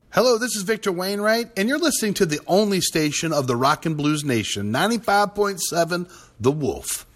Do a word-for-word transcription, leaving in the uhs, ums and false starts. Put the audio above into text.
Hello, this is Victor Wainwright, and you're listening to the only station of the Rock and Blues Nation, ninety-five point seven The Wolf.